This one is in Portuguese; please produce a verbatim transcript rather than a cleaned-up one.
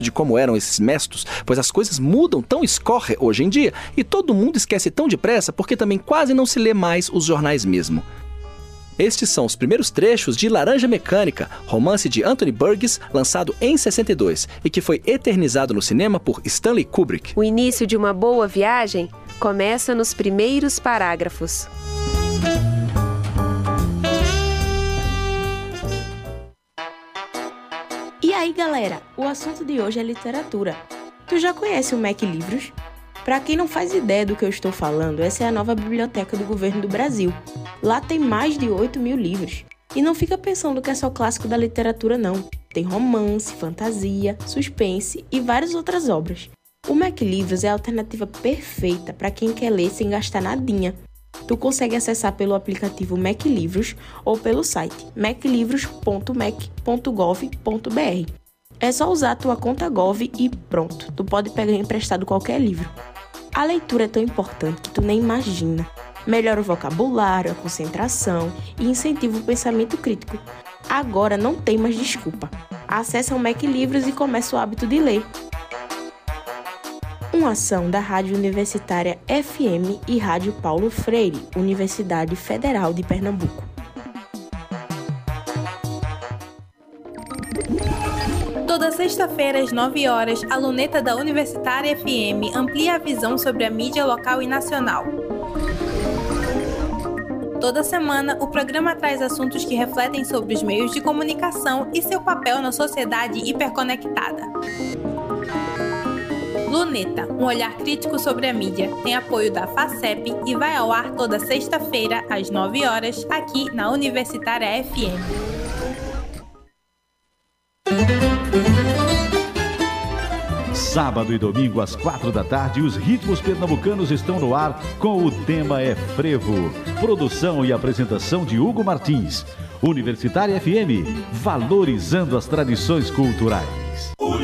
de como eram esses mestos, pois as coisas mudam tão escorre hoje em dia e todo mundo esquece tão depressa porque também quase não se lê mais os jornais mesmo. Estes são os primeiros trechos de Laranja Mecânica, romance de Anthony Burgess, lançado em sessenta e dois e que foi eternizado no cinema por Stanley Kubrick. O início de uma boa viagem começa nos primeiros parágrafos. E aí, galera, o assunto de hoje é literatura. Tu já conhece o Mac Livros? Para quem não faz ideia do que eu estou falando, essa é a nova biblioteca do governo do Brasil. Lá tem mais de oito mil livros. E não fica pensando que é só clássico da literatura, não. Tem romance, fantasia, suspense e várias outras obras. O Mac Livros é a alternativa perfeita para quem quer ler sem gastar nadinha. Tu consegue acessar pelo aplicativo Mac Livros ou pelo site mac livros ponto mac ponto gov ponto br. É só usar a tua conta Gov e pronto, tu pode pegar emprestado qualquer livro. A leitura é tão importante que tu nem imagina. Melhora o vocabulário, a concentração e incentiva o pensamento crítico. Agora não tem mais desculpa. Acesse o Mac Livros e comece o hábito de ler. Uma ação da Rádio Universitária F M e Rádio Paulo Freire, Universidade Federal de Pernambuco. Toda sexta-feira, às nove horas, a luneta da Universitária F M amplia a visão sobre a mídia local e nacional. Toda semana, o programa traz assuntos que refletem sobre os meios de comunicação e seu papel na sociedade hiperconectada. Luneta, um olhar crítico sobre a mídia, tem apoio da FACEP e vai ao ar toda sexta-feira, às nove horas, aqui na Universitária F M. Sábado e domingo às quatro da tarde, os ritmos pernambucanos estão no ar com o tema é Frevo. Produção e apresentação de Hugo Martins. Universitária F M, valorizando as tradições culturais.